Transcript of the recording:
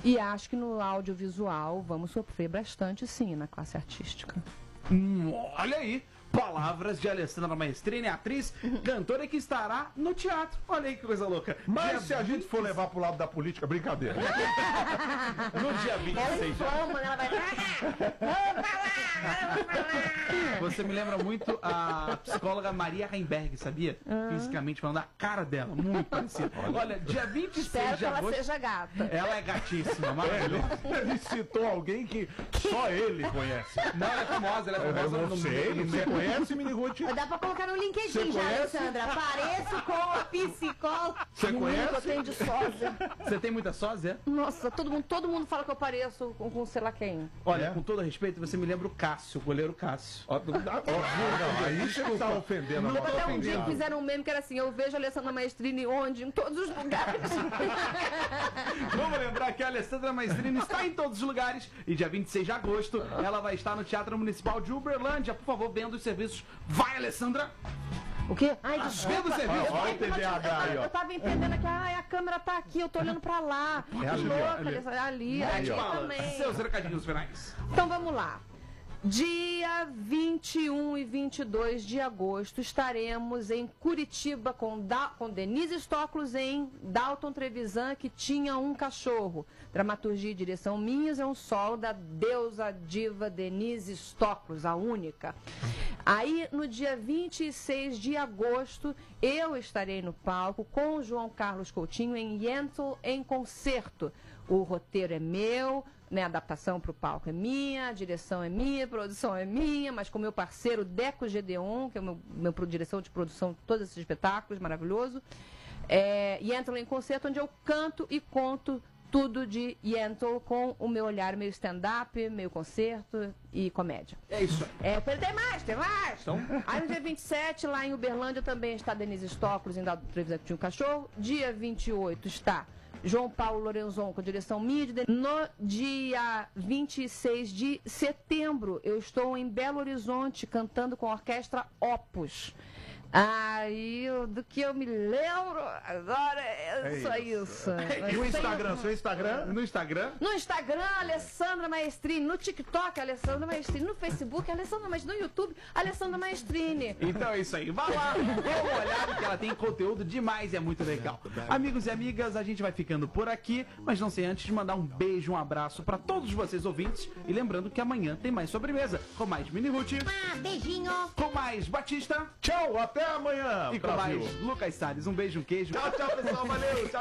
E acho que no audiovisual vamos sofrer bastante, sim, na classe artística. Olha aí, palavras de Alessandra Maestrini, atriz, cantora que estará no teatro. Olha aí que coisa louca. Mas se a gente for levar pro lado da política, brincadeira. No dia 26. Ela vai... Você me lembra muito a psicóloga Maria Heimberg, sabia? Fisicamente falando, a cara dela, muito parecida. Olha, dia 26 Espero de que ela agosto. seja gata. Ela é gatíssima, maravilhosa. Ele citou alguém que só ele conhece. Não, ela é famosa, ela é Eu famosa não no sei, mundo. você conhece, Miniruth? Dá pra colocar no Você LinkedIn já, conhece? Alessandra. Pareço com a psicóloga. Você Menino, eu conhece? tenho de sósia. Você tem muita sósia? Nossa, todo mundo fala que eu pareço com sei lá quem. Olha, É? com todo respeito, você me lembra o Cássio, o goleiro Cássio. Ó, não, aí você tá ofendendo a nossa Até um dia convidada. fizeram um meme que era assim, eu vejo a Alessandra Maestrini onde? Em todos os lugares. Vamos lembrar que a Alessandra Maestrini está em todos os lugares e dia 26 de agosto ela vai estar no Teatro Municipal de Uberlândia. Por favor, vendo os serviços. Vai, Alessandra! O quê? Ai, desculpa. Vendo o serviço. Olha o TDAH aí, ó. Eu tava entendendo que a câmera tá aqui, eu tô olhando pra lá. É ali, ó, Louca, ali. Alessandra, ali Aí, ó. Fala, também. seus recadinhos finais. Então vamos lá. Dia 21 e 22 de agosto estaremos em Curitiba com Denise Stoklos em Dalton Trevisan, que tinha um cachorro. Dramaturgia e direção minhas, é um solo da deusa diva Denise Stoklos, a única. Aí no dia 26 de agosto eu estarei no palco com o João Carlos Coutinho em Yentl em concerto. O roteiro é meu, né, a adaptação para o palco é minha, a direção é minha, a produção é minha, mas com meu parceiro Deco Gedeon, que é o meu direção de produção de todos esses espetáculos, maravilhoso. Yentl em concerto, onde eu canto e conto tudo de Yentl com o meu olhar, meu stand-up, meu concerto e comédia. É isso aí. Tem mais. Então, Aí no dia 27, lá em Uberlândia, também está Denise Stoklos, em Dalton Trevisan, que tinha um cachorro. Dia 28 está João Paulo Lorenzon, com direção minha. No dia 26 de setembro, eu estou em Belo Horizonte, cantando com a orquestra Opus. Aí, do que eu me lembro agora é só isso. E o Instagram, seu Instagram? no Instagram. No Instagram, Alessandra Maestrini. No TikTok, Alessandra Maestrini. No Facebook, Alessandra Maestrini. No YouTube, Alessandra Maestrini. Então é isso aí. Vá lá, dê uma olhada que ela tem conteúdo demais e é muito legal. Amigos e amigas, a gente vai ficando por aqui, mas não sei antes de mandar um beijo, um abraço pra todos vocês ouvintes. E lembrando que amanhã tem mais sobremesa, com mais Miniruth, Beijinho. com mais Batista Tchau, até amanhã, e com Brasil. mais Lucas Salles. Um beijo, um queijo. Tchau, tchau, pessoal. Valeu. Tchau.